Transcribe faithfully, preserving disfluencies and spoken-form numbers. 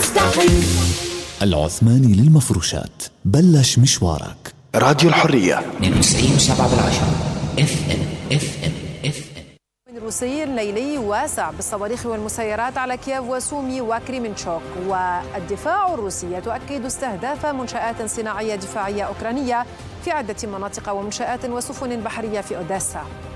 مستحيل. العثماني للمفروشات، بلش مشوارك. راديو الحرية اثنين وتسعين وسبعة بالعشرة اف ام اف ام اف ام. روسي ليلي واسع بالصواريخ والمسيرات على كييف وسومي وكريمنشوك. والدفاع الروسي تؤكد استهداف منشآت صناعية دفاعية أوكرانية في عدة مناطق ومنشآت وسفن بحرية في أوديسا.